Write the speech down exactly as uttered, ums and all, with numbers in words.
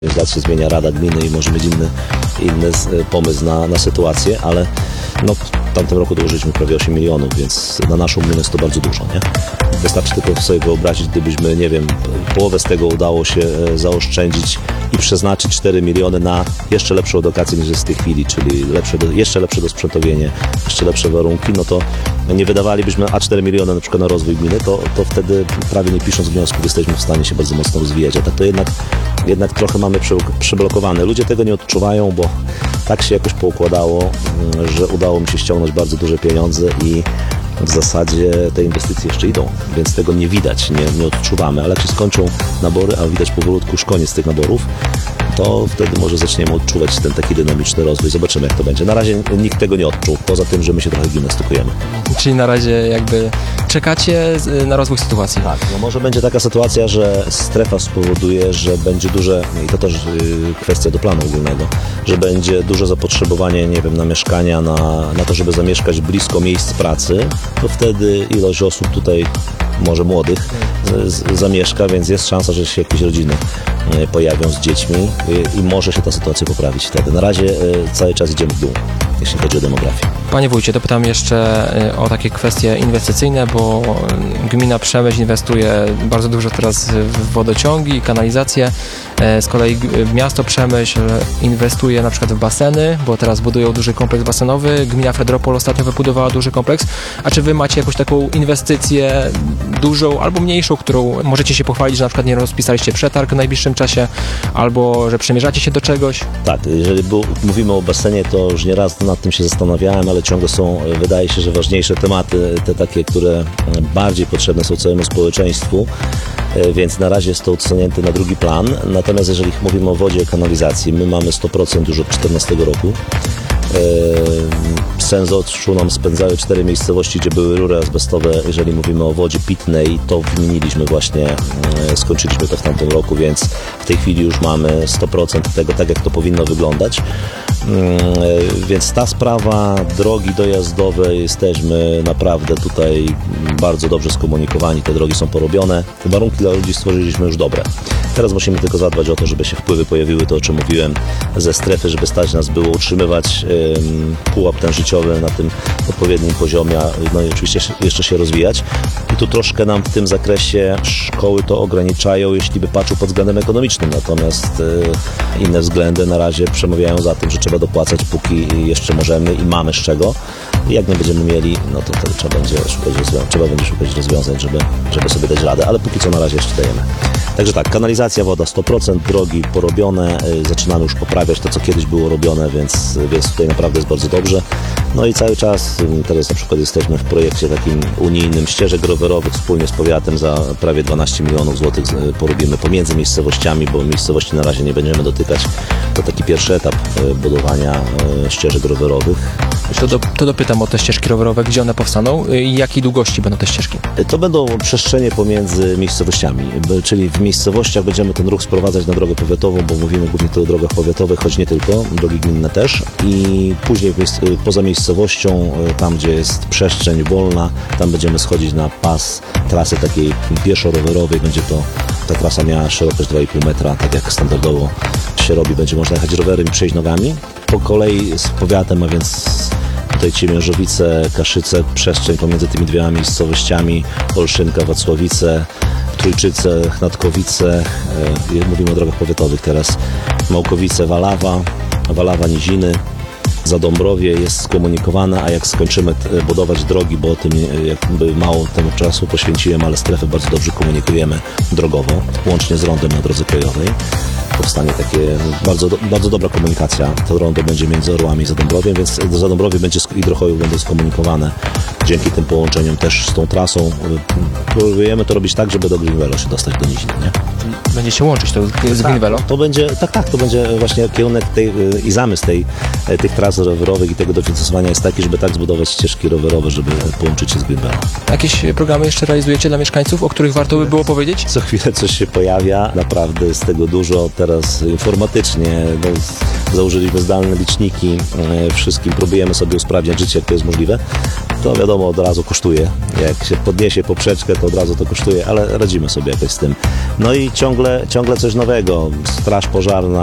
lat się zmienia Rada Gminy i może mieć inny, inny pomysł na, na sytuację, ale no, w tamtym roku dołożyliśmy prawie osiem milionów, więc na naszą gminę jest to bardzo dużo, nie? Wystarczy tylko sobie wyobrazić, gdybyśmy, nie wiem, połowę z tego udało się zaoszczędzić i przeznaczyć cztery miliony na jeszcze lepszą edukację niż jest w tej chwili, czyli lepsze, jeszcze lepsze dosprzętowienie, jeszcze lepsze warunki, no to nie wydawalibyśmy a cztery miliony na przykład na rozwój gminy, to, to wtedy prawie nie pisząc wniosków jesteśmy w stanie się bardzo mocno rozwijać, a tak to jednak, jednak trochę mamy przeblokowane. Ludzie tego nie odczuwają, bo tak się jakoś poukładało, że udało mi się ściągnąć bardzo duże pieniądze i w zasadzie te inwestycje jeszcze idą, więc tego nie widać, nie, nie odczuwamy, ale jak się skończą nabory, a widać powolutku już koniec tych naborów, to wtedy może zaczniemy odczuwać ten taki dynamiczny rozwój. Zobaczymy, jak to będzie. Na razie nikt tego nie odczuł, poza tym, że my się trochę gimnastykujemy. Czyli na razie jakby czekacie na rozwój sytuacji? Tak, no może będzie taka sytuacja, że strefa spowoduje, że będzie duże, i to też kwestia do planu ogólnego, że będzie duże zapotrzebowanie, nie wiem, na mieszkania, na, na to, żeby zamieszkać blisko miejsc pracy, to wtedy ilość osób tutaj, może młodych, z, zamieszka, więc jest szansa, że się jakieś rodziny pojawią z dziećmi i, i może się ta sytuacja poprawić wtedy. Na razie cały czas idziemy w dół, jeśli chodzi o demografię. Panie wójcie, dopytam jeszcze o takie kwestie inwestycyjne, bo gmina Przemyśl inwestuje bardzo dużo teraz w wodociągi, kanalizację. Z kolei miasto Przemyśl inwestuje na przykład w baseny, bo teraz budują duży kompleks basenowy. Gmina Fredropol ostatnio wybudowała duży kompleks. A czy wy macie jakąś taką inwestycję dużą albo mniejszą, którą możecie się pochwalić, że na przykład nie rozpisaliście przetarg w najbliższym czasie, albo że przymierzacie się do czegoś? Tak, jeżeli był, mówimy o basenie, to już nieraz nad tym się zastanawiałem, ale ciągle są, wydaje się, że ważniejsze tematy, te takie, które bardziej potrzebne są całemu społeczeństwu, więc na razie jest to odsunięte na drugi plan. Natomiast jeżeli mówimy o wodzie i kanalizacji, my mamy sto procent już od dwa tysiące czternastego roku. Sens oczu nam spędzały cztery miejscowości, gdzie były rury azbestowe. Jeżeli mówimy o wodzie pitnej, to wymieniliśmy właśnie, skończyliśmy to w tamtym roku, więc w tej chwili już mamy sto procent tego, tak jak to powinno wyglądać. Więc ta sprawa, drogi dojazdowe, jesteśmy naprawdę tutaj bardzo dobrze skomunikowani, te drogi są porobione, warunki dla ludzi stworzyliśmy już dobre. Teraz musimy tylko zadbać o to, żeby się wpływy pojawiły, to o czym mówiłem, ze strefy, żeby stać nas było utrzymywać um, pułap ten życiowy na tym odpowiednim poziomie, no i oczywiście jeszcze się rozwijać. I tu troszkę nam w tym zakresie szkoły to ograniczają, jeśli by patrzył pod względem ekonomicznym, natomiast y, inne względy na razie przemawiają za tym, że trzeba dopłacać, póki jeszcze możemy i mamy z czego. I jak nie będziemy mieli, no to, to trzeba będzie szukać rozwiązań, trzeba będzie szukać rozwiązań, żeby, żeby sobie dać radę, ale póki co na razie jeszcze dajemy. Także tak, kanalizacja, woda sto procent, drogi porobione, yy, zaczynamy już poprawiać to, co kiedyś było robione, więc, więc tutaj naprawdę jest bardzo dobrze. No i cały czas, yy, teraz na przykład jesteśmy w projekcie takim unijnym ścieżek rowerowych wspólnie z powiatem za prawie dwanaście milionów złotych yy, porobimy pomiędzy miejscowościami, bo miejscowości na razie nie będziemy dotykać. To taki pierwszy etap yy, budowania yy, ścieżek rowerowych. To, do, to dopytam o te ścieżki rowerowe, gdzie one powstaną i jakiej długości będą te ścieżki? To będą przestrzenie pomiędzy miejscowościami, czyli w miejscowościach będziemy ten ruch sprowadzać na drogę powiatową, bo mówimy głównie tu o drogach powiatowych, choć nie tylko, drogi gminne też. I później poza miejscowością, tam gdzie jest przestrzeń wolna, tam będziemy schodzić na pas trasy takiej pieszo-rowerowej. Będzie to, ta trasa miała szerokość dwa i pół metra, tak jak standardowo się robi, będzie można jechać rowerem i przejść nogami. Po kolei z powiatem, a więc tutaj Ciemiężowice, Kaszyce, przestrzeń pomiędzy tymi dwiema miejscowościami, Olszynka, Wacławice, Trójczyce, Chnatkowice, e, mówimy o drogach powiatowych teraz, Małkowice, Walawa, Walawa, Niziny, Zadąbrowie jest skomunikowane, a jak skończymy budować drogi, bo o tym jakby mało temu czasu poświęciłem, ale strefę bardzo dobrze komunikujemy drogowo, łącznie z rondem na drodze krajowej. Powstanie takie bardzo, bardzo dobra komunikacja. To rondo będzie między Orłami i Zadąbrowiem, więc do Zadąbrowie będzie i Drochojów będą skomunikowane dzięki tym połączeniom też z tą trasą. Próbujemy to robić tak, żeby do Greenwello się dostać do Nizin, nie? Będzie się łączyć to z Greenwello? To będzie, tak, tak, to będzie właśnie kierunek tej, i zamysł tej, tych tras rowerowych i tego dofinansowania jest taki, żeby tak zbudować ścieżki rowerowe, żeby połączyć się z Greenwello. Jakieś programy jeszcze realizujecie dla mieszkańców, o których warto by było powiedzieć? Co chwilę coś się pojawia, naprawdę jest tego dużo. Teraz informatycznie no, założyliśmy zdalne liczniki, wszystkim próbujemy sobie usprawniać życie, jak to jest możliwe. To wiadomo, od razu kosztuje. Jak się podniesie poprzeczkę, to od razu to kosztuje, ale radzimy sobie jakoś z tym. No i ciągle, ciągle coś nowego. Straż pożarna